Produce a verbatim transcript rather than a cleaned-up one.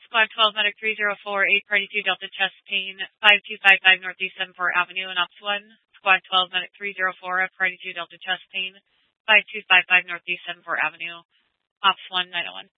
Squad twelve, Medic three zero four, eight Party two, Delta Chest Pain, five two five five Northeast seven four Avenue, and Ops one. Squad twelve, Medic three zero four, Party two, Delta Chest Pain, five two five five Northeast seven four Avenue, Ops one nine oh one.